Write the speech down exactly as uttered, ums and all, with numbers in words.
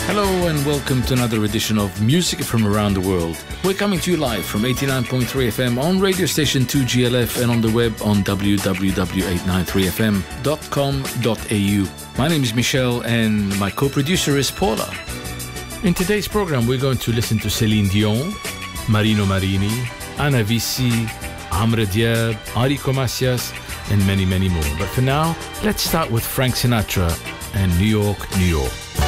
Hello and welcome to another edition of Music from Around the World. We're coming to you live from eighty-nine point three F M on radio station two G L F and on the web on w w w dot eight nine three f m dot com dot a u. My name is Michel and my co-producer is Paula. In today's program we're going to listen to Celine Dion, Marino Marini, Anna Vissi, Amr Diab, Enrico Macias and many, many more. But for now, let's start with Frank Sinatra and New York, New York.